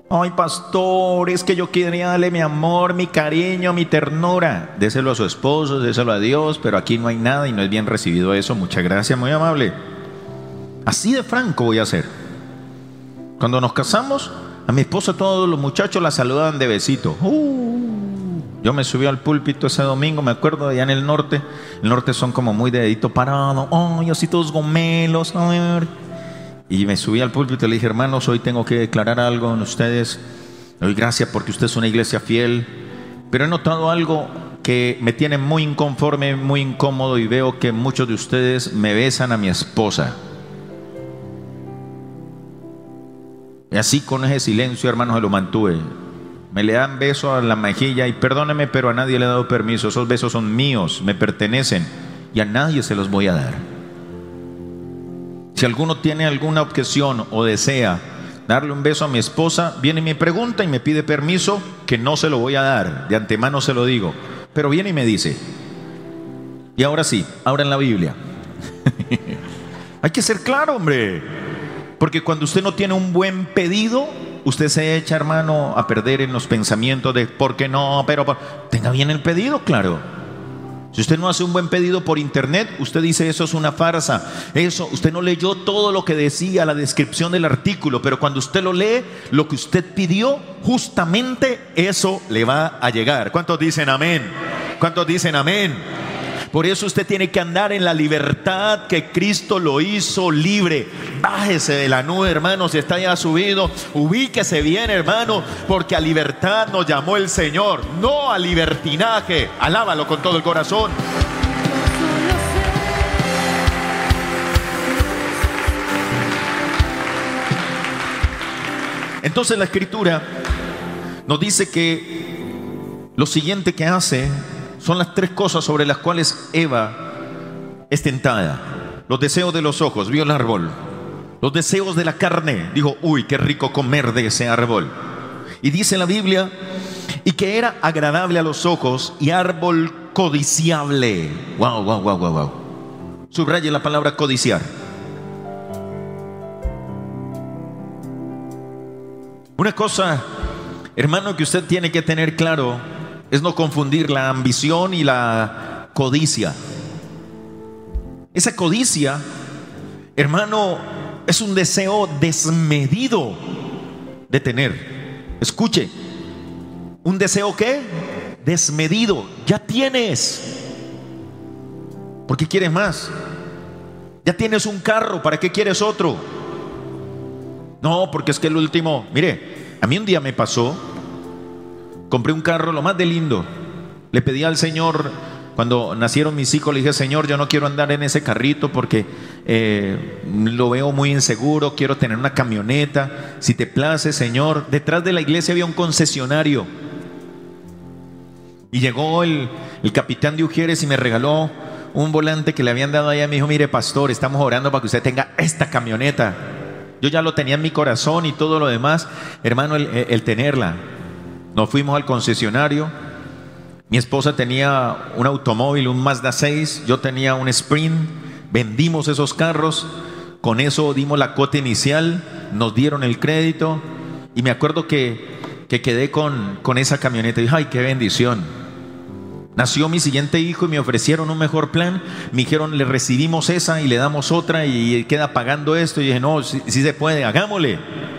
Ay, pastor, es que yo quería darle mi amor, mi cariño, mi ternura. Déselo a su esposo, déselo a Dios, pero aquí no hay nada y no es bien recibido eso. Muchas gracias, muy amable. Así de franco voy a ser. Cuando nos casamos, a mi esposa todos los muchachos la saludaban de besito. Yo me subí al púlpito ese domingo, me acuerdo, allá en el norte. El norte son como muy de dedito parado. Ay, así todos gomelos. Ay. Y me subí al púlpito y le dije: hermanos, hoy tengo que declarar algo en ustedes. Le doy gracias porque usted es una iglesia fiel, pero he notado algo que me tiene muy inconforme, muy incómodo, y veo que muchos de ustedes me besan a mi esposa. Y así, con ese silencio, hermanos, se lo mantuve. Me le dan beso a la mejilla y perdóneme, pero a nadie le he dado permiso. Esos besos son míos, me pertenecen y a nadie se los voy a dar. Si alguno tiene alguna objeción o desea darle un beso a mi esposa, viene y me pregunta y me pide permiso, que no se lo voy a dar, de antemano se lo digo, pero viene y me dice. Y ahora sí, abran la Biblia. Hay que ser claro, hombre, porque cuando usted no tiene un buen pedido, usted se echa, hermano, a perder en los pensamientos de ¿por qué no? Pero tenga bien el pedido, claro. Si usted no hace un buen pedido por internet, usted dice: eso es una farsa. Eso, usted no leyó todo lo que decía la descripción del artículo, pero cuando usted lo lee, lo que usted pidió, justamente eso le va a llegar. ¿Cuántos dicen amén? ¿Cuántos dicen amén? Por eso usted tiene que andar en la libertad que Cristo lo hizo libre. Bájese de la nube, hermano, si está ya subido. Ubíquese bien, hermano, porque a libertad nos llamó el Señor, no a libertinaje. Alábalo con todo el corazón. Entonces la Escritura nos dice que lo siguiente que hace son las tres cosas sobre las cuales Eva es tentada. Los deseos de los ojos, vio el árbol. Los deseos de la carne, dijo: uy, qué rico comer de ese árbol. Y dice la Biblia, y que era agradable a los ojos y árbol codiciable. Wow, wow, wow, wow, wow. Subraye la palabra codiciar. Una cosa, hermano, que usted tiene que tener claro es no confundir la ambición y la codicia. Esa codicia, hermano, es un deseo desmedido de tener. Escuche, ¿un deseo qué? Desmedido. Ya tienes. ¿Por qué quieres más? Ya tienes un carro, ¿para qué quieres otro? No, porque es que el último, mire, a mí un día me pasó. Compré un carro, lo más de lindo. Le pedí al Señor, cuando nacieron mis hijos, le dije: Señor, yo no quiero andar en ese carrito porque lo veo muy inseguro. Quiero tener una camioneta. Si te place, Señor. Detrás de la iglesia había un concesionario. Y llegó el capitán de Ujieres y me regaló un volante que le habían dado allá. Me dijo: mire, pastor, estamos orando para que usted tenga esta camioneta. Yo ya lo tenía en mi corazón y todo lo demás, hermano, el tenerla. Nos fuimos al concesionario. Mi esposa tenía un automóvil, un Mazda 6. Yo tenía un Sprint. Vendimos esos carros. Con eso dimos la cuota inicial. Nos dieron el crédito. Y me acuerdo que quedé con esa camioneta. Y dije: ay, qué bendición. Nació mi siguiente hijo y me ofrecieron un mejor plan. Me dijeron: le recibimos esa y le damos otra y queda pagando esto. Y dije: no, sí se puede, hagámosle.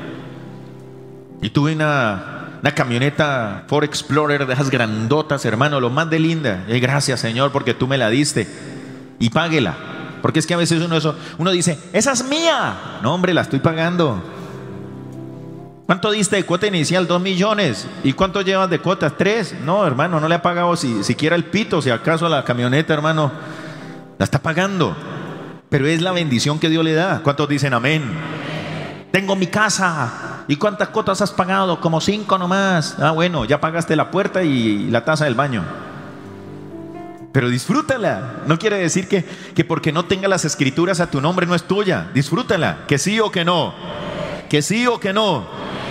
Y tuve una camioneta Ford Explorer de esas grandotas, hermano, lo más de linda. Y gracias, Señor, porque tú me la diste. Y páguela. Porque es que a veces uno dice: esa es mía. No, hombre, la estoy pagando. ¿Cuánto diste de cuota inicial? 2 millones. ¿Y cuánto llevas de cuotas? 3. No, hermano, no le ha pagado siquiera el pito. Si acaso la camioneta, hermano, la está pagando. Pero es la bendición que Dios le da. ¿Cuántos dicen amén? Tengo mi casa. ¿Y cuántas cuotas has pagado? Como 5 nomás. Ah, bueno, ya pagaste la puerta y la taza del baño. Pero disfrútala. No quiere decir que porque no tenga las escrituras a tu nombre no es tuya. Disfrútala. Que sí o que no. Que sí o que no.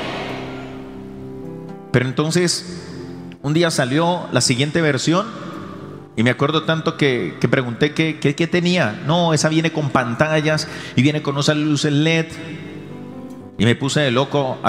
Pero entonces un día salió la siguiente versión. Y me acuerdo tanto que pregunté qué tenía. No, esa viene con pantallas y viene con unas luces LED. Y me puse de loco